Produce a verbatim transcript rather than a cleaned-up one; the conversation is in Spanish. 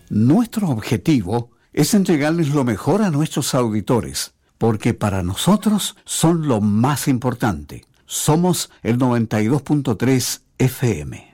Nuestro objetivo es entregarles lo mejor a nuestros auditores, porque para nosotros son lo más importante. Somos el noventa y dos punto tres F M.